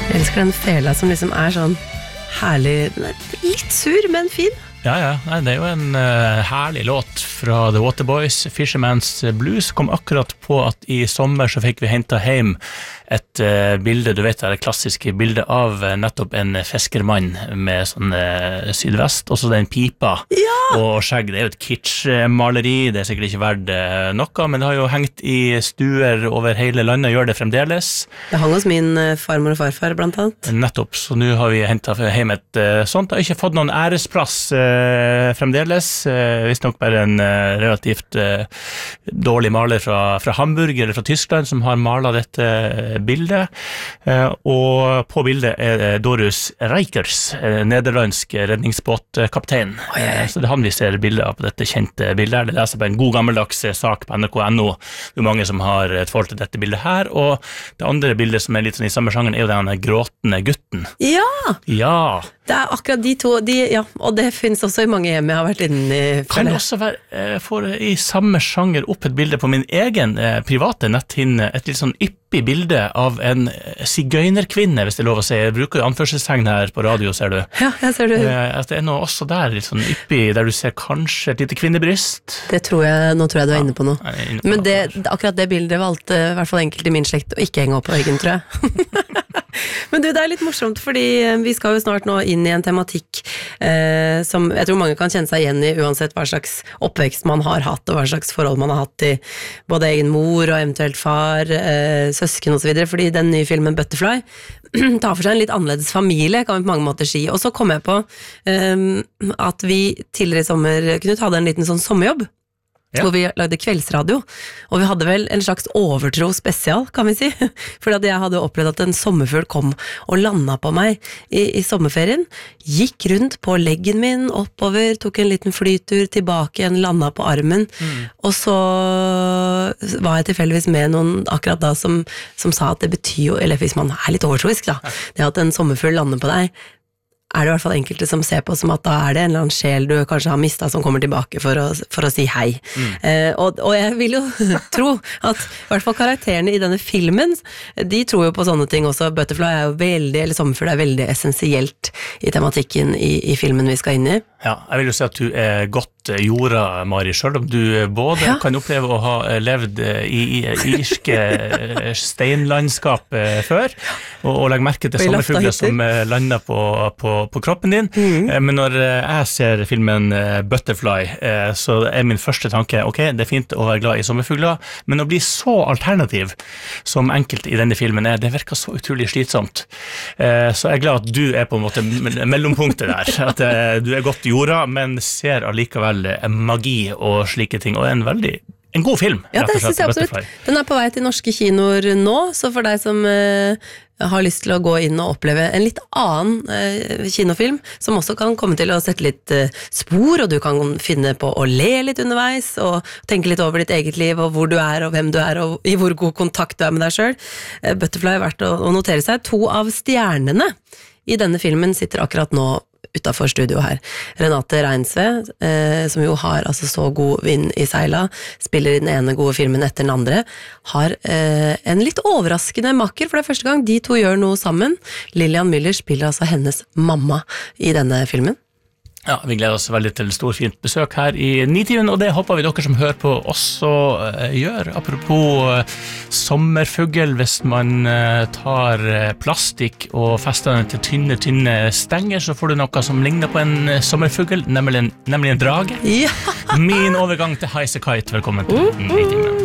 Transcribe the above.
Jeg elsker den fela som liksom sånn herlig, den litt sur, men fin. Ja, nei, det jo en herlig låt fra The Waterboys, Fisherman's Blues. Kom akkurat på at i sommer så fikk vi hentet hjem et bilde, du vet det klassiske bildet av nettopp en fiskermann med sånn sydvest, og så den pipa og skjegg. Det jo et kitsch-maleri, det sikkert ikke verdt noe, men det har jo hengt i stuer over hele landet, gjør det fremdeles. Det hang hos min farmor og farfar, blant annet. Nettopp, så nå har vi hentet hjem et sånt. Det har ikke fått noen æresplass fremdeles, visst nok bare en relativt dårlig maler fra Hamburg eller fra Tyskland som har malet dette bildet, og på bildet Dorus Reikers, nederlandsk redningsbåtkaptein. Så det han vi ser bildet av på dette kjente bildet. Det leser på en god gammeldags sak på NRK.no. Det jo mange som har et forhold til dette bildet her, og det andre bildet som litt sånn i samme sjangen jo den gråtende gutten. Ja! Det akkurat de to, og det finnes også i mange hjem jeg har vært inne i. Kan det også være, for i samme sjanger opp et bilde på min egen private netthinne, et litt sånn yppig bilde av en sigøynerkvinne, hvis det lov å si. Jeg bruker jo anførselstegn her på radio, ser du. Ja, jeg ser du. At det noe også der, litt sånn yppig, der du ser kanskje et lite kvinnebryst. Nå tror jeg du inne på noe. Men akkurat det bildet valgte i hvert fall enkelt i min slekt å ikke henge opp på veggen, tror jeg. Men du, det litt morsomt, fordi vi skal jo snart nå inn i en tematikk som jeg tror mange kan kjenne seg igjen i, uansett hva slags oppvekst man har hatt, og hva slags forhold man har hatt til både egen mor og eventuelt far, søsken og så videre, fordi den nye filmen Butterfly tar for seg en litt annerledes familie, kan vi på mange måter si. Og så kom jeg på at vi tidligere i sommer kunne ta en liten sånn sommerjobb, hvor vi lagde kveldsradio, og vi hadde vel en slags overtro spesial, kan vi si, fordi jeg hadde opplevd at en sommerfugl kom og landet på meg i sommerferien, gikk rundt på leggen min, oppover, tok en liten flytur, tilbake igjen, landet på armen, og så var jeg tilfeldigvis med noen akkurat da som sa at det betyr jo, eller hvis man litt overtroisk da, det at en sommerfugl lander på deg, det i hvert fall enkelte som ser på som at da det en eller annen sjel du kanskje har mistet som kommer tilbake for å si hei. Og jeg vil jo tro at i hvert fall karakterene i denne filmen, de tror jo på sånne ting også. Butterfly jo veldig, eller sommerfugl veldig essensielt i tematikken i filmen vi skal inn i. Ja, jeg vil jo si at du godt jorda, Mari, selv om du både kan oppleve å ha levd i irske steinlandskap før, og legge merke til sommerfugler som lander på kroppen din. Men når jeg ser filmen Butterfly, så min første tanke, ok, det fint å være glad i sommerfugler, men å bli så alternativ som enkelt i denne filmen det virker så utrolig slitsomt. Så jeg glad at du på en måte mellompunktet der, at du godt i jorda, men ser allikevel magi og slike ting, og en god film. Ja, det synes jeg absolutt. Den på vei til norske kinoer nå, så for deg som har lyst til å gå inn og oppleve en litt annen kinofilm, som også kan komme til å sette litt spor, og du kan finne på å le litt underveis, og tenke litt over ditt eget liv, og hvor du og hvem du og i hvor god kontakt du med deg selv. Butterfly verdt å notere seg. 2 av stjernene i denne filmen sitter akkurat nå utenfor studio her. Renate Reinsve, som jo har altså så god vind i seila, spiller i den ene gode filmen etter den andre, har en litt overraskende makker, for det første gang de to gjør noe sammen. Lillian Müller spiller altså hennes mamma i denne filmen. Ja, vi gleder oss veldig til storfint besøk her i Nitimen, og det håper vi dere som hører på også gjør. Apropos sommerfugl, hvis man tar plastikk og fester den til tynne stenger, så får du noe som ligner på en sommerfugl, nemlig en drage. Ja. Min overgang til Highasakite, velkommen til Nitimen.